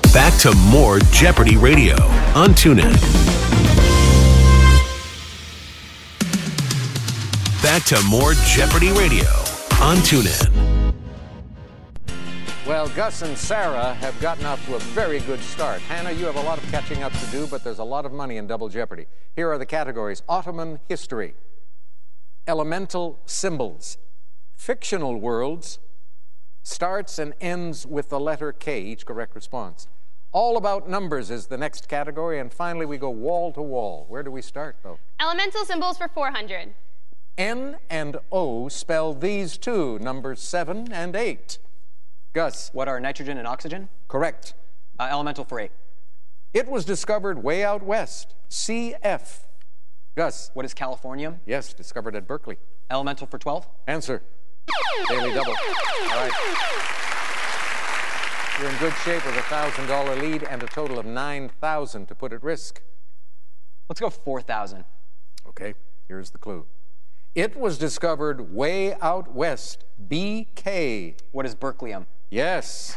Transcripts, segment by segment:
Back to more Jeopardy Radio on TuneIn. Back to more Jeopardy Radio on TuneIn. Well, Gus and Sarah have gotten off to a very good start. Hannah, you have a lot of catching up to do, but there's a lot of money in Double Jeopardy. Here are the categories: Ottoman history, elemental symbols, fictional worlds, starts and ends with the letter K, each correct response. All about numbers is the next category, and finally we go wall to wall. Where do we start, though? Elemental symbols for 400. N and O spell these two, numbers 7 and 8. Gus. What are nitrogen and oxygen? Correct. Elemental for 8. It was discovered way out west, CF. Gus. What is californium? Yes, discovered at Berkeley. Elemental for 12. Answer. Daily double. All right. You're in good shape with a $1,000 lead and a total of $9,000 to put at risk. Let's go 4,000. Okay, here's the clue. It was discovered way out west, BK. What is berkelium? Yes.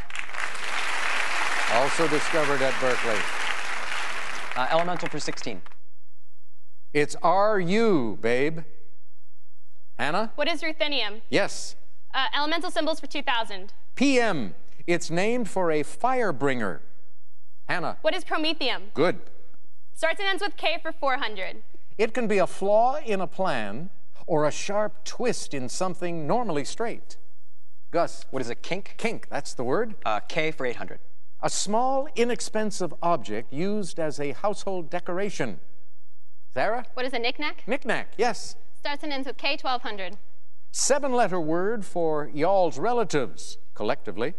Also discovered at Berkeley. Elemental for 16. It's RU, babe. Hannah? What is ruthenium? Yes. Elemental symbols for 2000. PM. It's named for a fire bringer. Hannah? What is promethium? Good. Starts and ends with K for 400. It can be a flaw in a plan or a sharp twist in something normally straight. Gus? What is a kink? Kink, that's the word. K for 800. A small, inexpensive object used as a household decoration. Sarah? What is a knick-knack? Knick-knack, yes. Starts and ends with K, 1200. 7-letter word for y'all's relatives, collectively.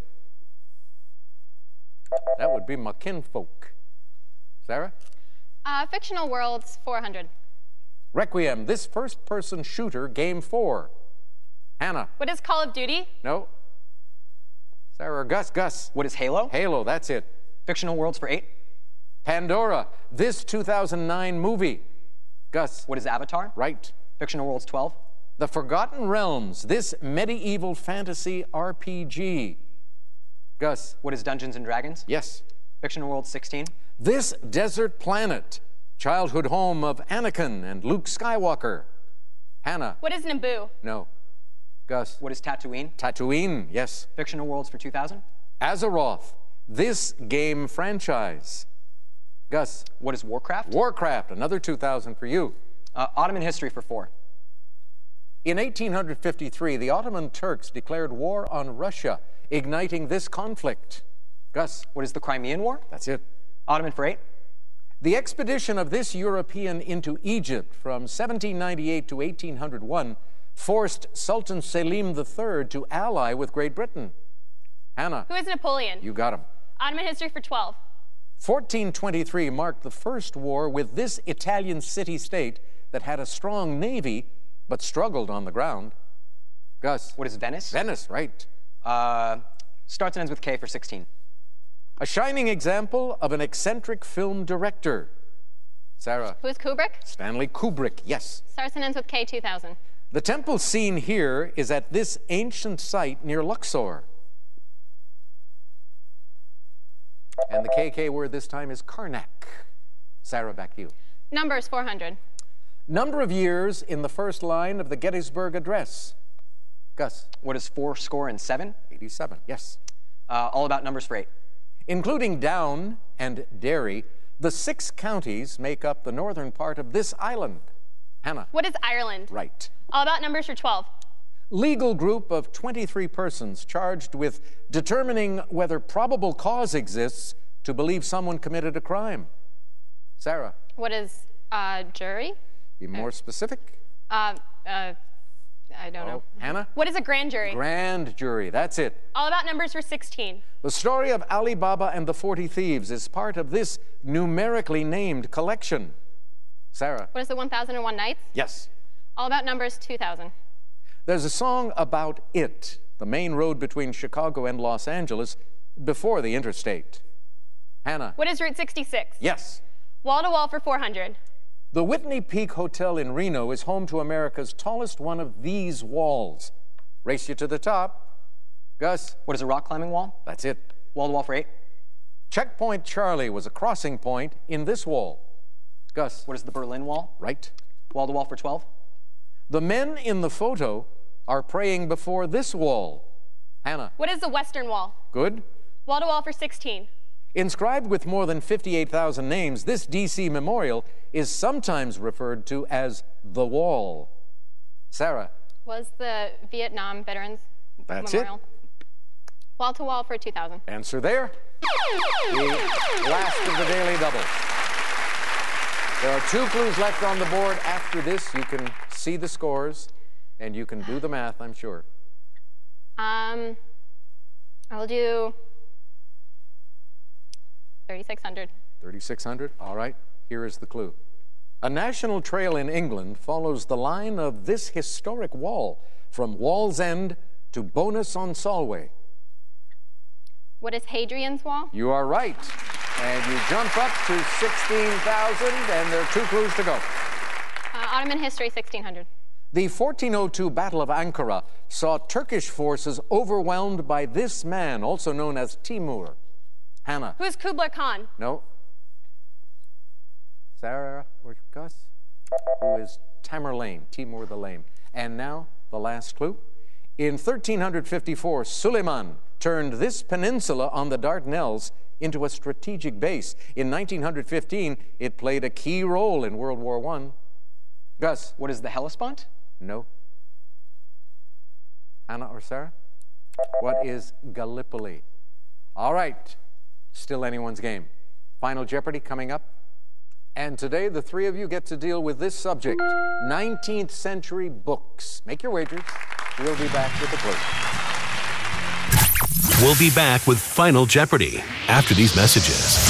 That would be my kinfolk. Sarah? Fictional worlds, 400. Requiem, this first-person shooter, game 4. Hannah? What is Call of Duty? No. Sarah or Gus? Gus? What is Halo? Halo, that's it. Fictional worlds for 8. Pandora, this 2009 movie. Gus? What is Avatar? Right. Fictional worlds 12. The Forgotten Realms, this medieval fantasy RPG. Gus? What is Dungeons and Dragons? Yes. Fictional world 16. This desert planet, childhood home of Anakin and Luke Skywalker. Hannah? What is Naboo? No. Gus? What is Tatooine? Tatooine, yes. Fictional worlds for 2000. Azeroth, this game franchise. Gus? What is Warcraft? Warcraft, another 2,000 for you. Ottoman history for 4. In 1853, the Ottoman Turks declared war on Russia, igniting this conflict. Gus? What is the Crimean War? That's it. Ottoman for 8. The expedition of this European into Egypt from 1798 to 1801 forced Sultan Selim III to ally with Great Britain. Hannah? Who is Napoleon? You got him. Ottoman history for 12. 1423 marked the first war with this Italian city-state that had a strong navy but struggled on the ground. Gus? What is Venice? Venice, right. Starts and ends with K for 16. A shining example of an eccentric film director. Sarah? Who is Kubrick? Stanley Kubrick, yes. Starts and ends with K, 2000. The temple seen here is at this ancient site near Luxor. And the KK word this time is Karnak. Sarah, back to you. Numbers, 400. Number of years in the first line of the Gettysburg Address. Gus? What is 407? 87, yes. All about numbers for 8. Including Down and Derry, the 6 counties make up the northern part of this island. Hannah? What is Ireland? Right. All about numbers for 12. Legal group of 23 persons charged with determining whether probable cause exists to believe someone committed a crime. Sarah? What is jury? Be more specific. I don't know. Hannah? What is a grand jury? Grand jury, that's it. All about numbers for 16. The story of Ali Baba and the 40 Thieves is part of this numerically named collection. Sarah? What is the 1001 Nights? Yes. All about numbers, 2000. There's a song about it, the main road between Chicago and Los Angeles, before the interstate. Hannah? What is Route 66? Yes. Wall to wall for 400. The Whitney Peak Hotel in Reno is home to America's tallest one of these walls. Race you to the top. Gus? What is a rock climbing wall? That's it. Wall to wall for 8. Checkpoint Charlie was a crossing point in this wall. Gus. What is the Berlin Wall? Right. Wall-to-wall for 12. The men in the photo are praying before this wall. Hannah. What is the Western Wall? Good. Wall-to-wall for 16. Inscribed with more than 58,000 names, this D.C. memorial is sometimes referred to as the Wall. Sarah. Was the Vietnam Veterans That's Memorial? it. Wall-to-wall for 2,000. Answer there. The last of the daily double. There are 2 clues left on the board. After this, you can see the scores, and you can do the math, I'm sure. I'll do 3,600. 3,600. All right. Here is the clue. A national trail in England follows the line of this historic wall from Wallsend to Bowness-on-Solway. What is Hadrian's Wall? You are right. And you jump up to 16,000, and there are 2 clues to go. Ottoman history, 1,600. The 1402 Battle of Ankara saw Turkish forces overwhelmed by this man, also known as Timur. Hannah. Who is Kublai Khan? No. Sarah or Gus? Who is Tamerlane, Timur the Lame. And now, the last clue. In 1354, Suleiman turned this peninsula on the Dardanelles into a strategic base. In 1915, it played a key role in World War I. Gus. What is the Hellespont? No. Hannah or Sarah? What is Gallipoli? All right. Still anyone's game. Final Jeopardy coming up. And today, the 3 of you get to deal with this subject, 19th century books. Make your wagers. We'll be back with the clue. We'll be back with Final Jeopardy after these messages.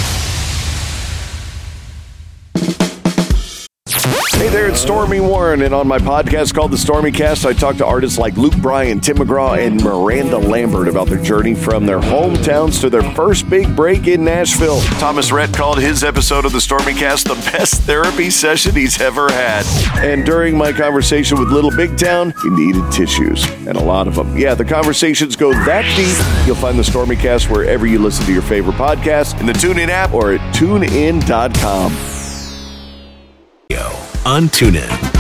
Hey there, it's Stormy Warren, and on my podcast called The Stormy Cast, I talk to artists like Luke Bryan, Tim McGraw, and Miranda Lambert about their journey from their hometowns to their first big break in Nashville. Thomas Rhett called his episode of The Stormy Cast the best therapy session he's ever had. And during my conversation with Little Big Town, he needed tissues, and a lot of them. Yeah, the conversations go that deep. You'll find The Stormy Cast wherever you listen to your favorite podcast, in the TuneIn app or at tunein.com. On TuneIn.